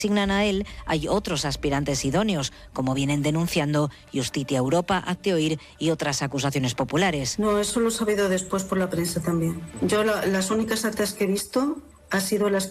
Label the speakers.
Speaker 1: asignan a él, hay otros aspirantes idóneos, como vienen denunciando Justitia Europa, Hazte Oír y otras acusaciones populares.
Speaker 2: No, eso lo he sabido después por la prensa también. Yo las únicas actas que he visto han sido las